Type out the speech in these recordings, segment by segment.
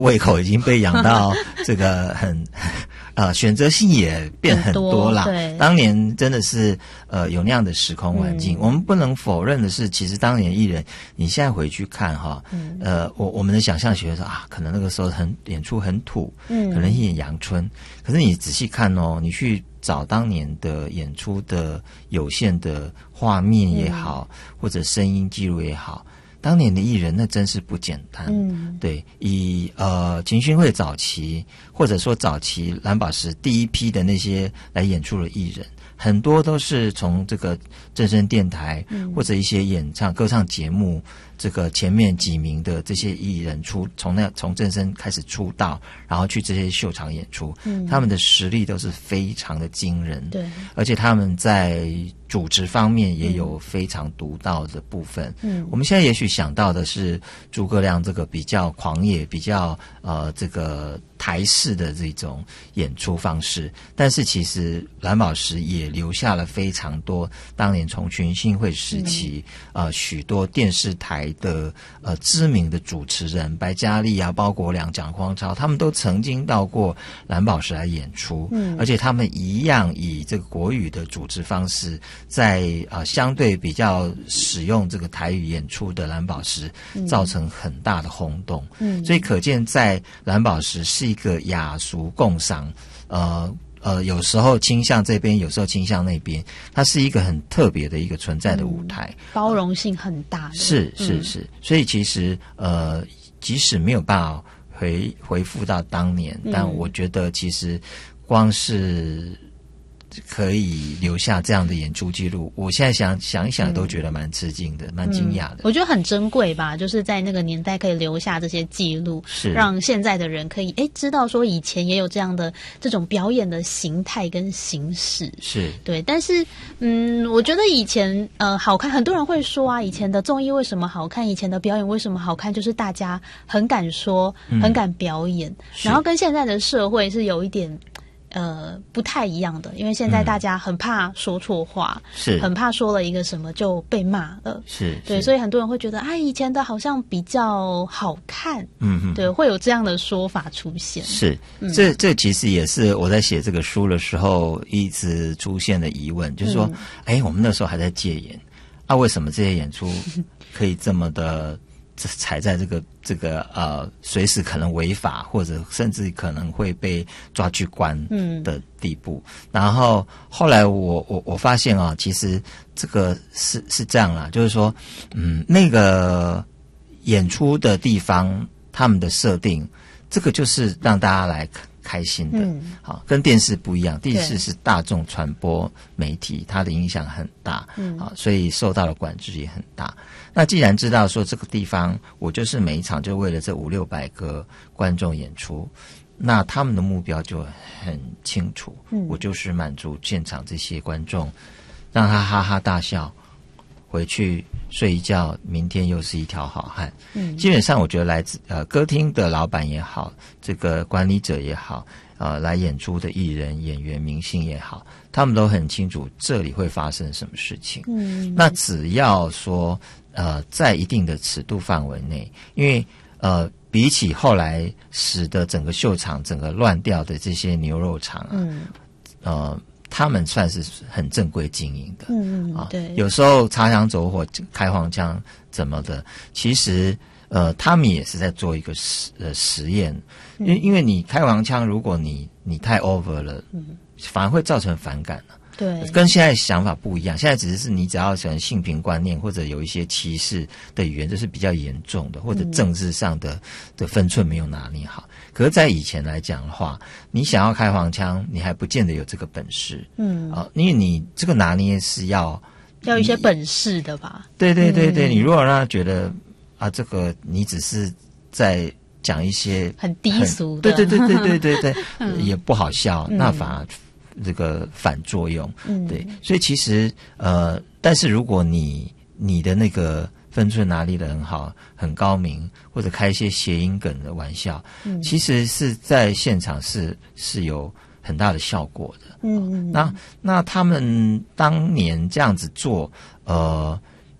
胃口已经被养到这个选择性也变很多啦。 对， 当年真的是有那样的时空环境。我们不能否认的是，其实当年艺人，你现在回去看哈，我们的想象觉得说啊，可能那个时候演出很土，可能一演阳春。可是你仔细看哦，你去找当年的演出的有限的画面也好，或者声音记录也好。当年的艺人那真是不简单，对，以秦勋慧早期或者说早期蓝宝石第一批的那些来演出的艺人，很多都是从这个正声电台或者一些歌唱节目，这个前面几名的这些艺人从正声开始出道，然后去这些秀场演出，他们的实力都是非常的惊人，对，而且他们在主持方面也有非常独到的部分。我们现在也许想到的是诸葛亮这个比较狂野、比较这个台式的这种演出方式，但是其实蓝宝石也留下了非常多当年从群星会时期许多电视台的知名的主持人，白嘉莉啊、包国良、蒋匡超，他们都曾经到过蓝宝石来演出，而且他们一样以这个国语的主持方式，在相对比较使用这个台语演出的蓝宝石，造成很大的轰动。所以可见在蓝宝石是一个雅俗共赏，有时候倾向这边，有时候倾向那边，它是一个很特别的一个存在的舞台， 包容性很大的。 是。所以其实即使没有办法回复到当年，但我觉得其实光是可以留下这样的演出记录，我现在想一想都觉得蛮吃惊的，蛮惊讶的。 我觉得很珍贵吧，就是在那个年代可以留下这些记录，是让现在的人可以知道说以前也有这样的这种表演的形态跟形式。是对，但是我觉得以前好看，很多人会说啊，以前的综艺为什么好看，以前的表演为什么好看，就是大家很敢说，很敢表演，然后跟现在的社会是有一点不太一样的，因为现在大家很怕说错话，是很怕说了一个什么就被骂了，是对，所以很多人会觉得以前的好像比较好看，对，会有这样的说法出现。是，这其实也是我在写这个书的时候一直出现的疑问，就是说，我们那时候还在戒严为什么这些演出可以这么的踩在这个随时可能违法，或者甚至可能会被抓去关的地步。然后后来我发现其实这个是这样啦，就是说那个演出的地方他们的设定，这个就是让大家来开心的，好，跟电视不一样，电视是大众传播媒体，它的影响很大，所以受到的管制也很大。那既然知道说这个地方，我就是每一场就为了这500-600个观众演出，那他们的目标就很清楚，我就是满足现场这些观众，让他哈哈大笑，回去睡一觉，明天又是一条好汉。基本上我觉得来自歌厅的老板也好，这个管理者也好，来演出的艺人、演员、明星也好，他们都很清楚这里会发生什么事情。那只要说在一定的尺度范围内，因为比起后来使得整个秀场整个乱掉的这些牛肉场他们算是很正规经营的，对，有时候擦枪走火、开黄腔怎么的，其实他们也是在做一个实验，因为你开黄腔，如果你太 over 了，反而会造成反感了。对，跟现在想法不一样。现在只是你只要选性平观念或者有一些歧视的语言，这是比较严重的，或者政治上的分寸没有拿捏好。可是，在以前来讲的话，你想要开黄腔，你还不见得有这个本事。因为你这个拿捏是要一些本事的吧？对，你如果让他觉得这个你只是在讲一些很低俗的，对，也不好笑，那反而这个反作用，对，所以其实但是如果你的那个分寸拿捏得很好，很高明，或者开一些谐音梗的玩笑，其实是在现场是有很大的效果的。那他们当年这样子做，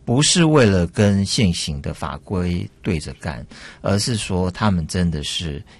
不是为了跟现行的法规对着干，而是说他们真的是